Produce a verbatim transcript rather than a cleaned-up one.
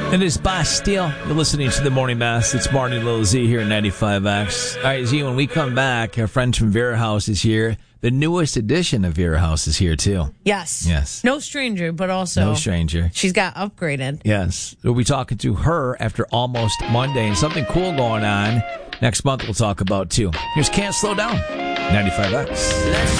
It is Bastille. You're listening to The Morning Mass. It's Marty Little Z here at ninety-five X. All right, Z, when we come back, our friend from Vera House is here. The newest edition of Vera House is here, too. Yes. Yes. No stranger, but also... No stranger. She's got upgraded. Yes. We'll be talking to her after Almost Monday, and something cool going on next month we'll talk about, too. Here's Can't Slow Down, ninety-five X.